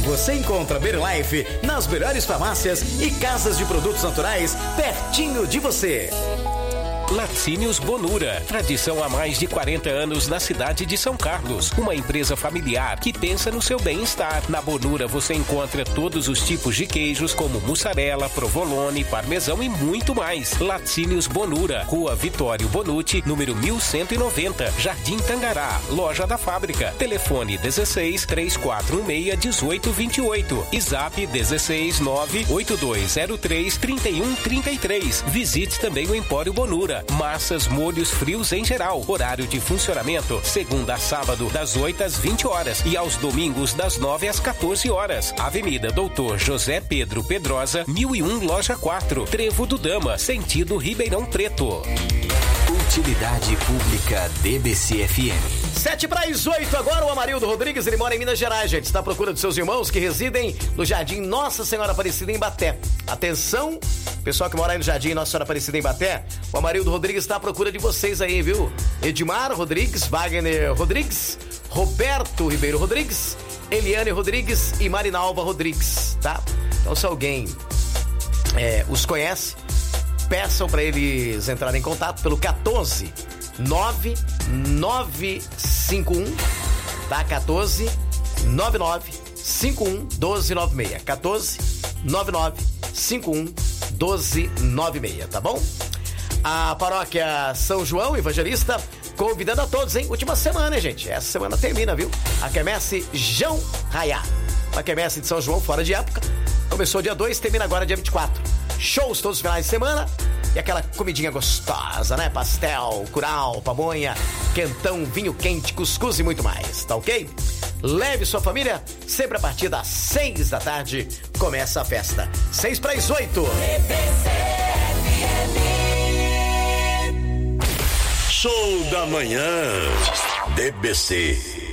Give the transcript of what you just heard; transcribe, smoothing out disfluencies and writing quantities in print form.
Você encontra Berlife nas melhores farmácias e casas de produtos naturais pertinho de você. Laticínios Bonura, tradição há mais de 40 anos na cidade de São Carlos. Uma empresa familiar que pensa no seu bem-estar. Na Bonura você encontra todos os tipos de queijos como mussarela, provolone, parmesão e muito mais. Laticínios Bonura, Rua Vitório Bonucci, número 1190, Jardim Tangará, Loja da Fábrica. Telefone 16 3416 1828 e Zap 16 98203 3133. Visite também o Empório Bonura. Massas, molhos frios em geral. Horário de funcionamento, segunda a sábado, das 8 às 20 horas e aos domingos, das 9 às 14 horas. Avenida Doutor José Pedro Pedrosa, 1001, Loja 4, Trevo do Dama, sentido Ribeirão Preto. Utilidade Pública DBC-FM. 7:08 agora, o Amarildo Rodrigues, ele mora em Minas Gerais, gente. Está à procura dos seus irmãos que residem no Jardim Nossa Senhora Aparecida em Baté. Atenção, pessoal que mora aí no Jardim Nossa Senhora Aparecida em Baté, o Amarildo Rodrigues está à procura de vocês aí, viu? Edmar Rodrigues, Wagner Rodrigues, Roberto Ribeiro Rodrigues, Eliane Rodrigues e Marinalva Rodrigues, tá? Então, se alguém os conhece, peçam para eles entrarem em contato pelo 14 9951, tá? 14 9951 1296. 14 9951 1296, tá bom? A paróquia São João Evangelista convidando a todos, hein? Última semana, hein, gente? Essa semana termina, viu? A quermesse João Raiá. A quermesse de São João, fora de época. Começou dia 2, termina agora dia 24. Shows todos os finais de semana. E aquela comidinha gostosa, né? Pastel, curau, pamonha, quentão, vinho quente, cuscuz e muito mais, tá ok? Leve sua família, sempre a partir das 6 da tarde começa a festa. 6:08. Show da manhã, DBC.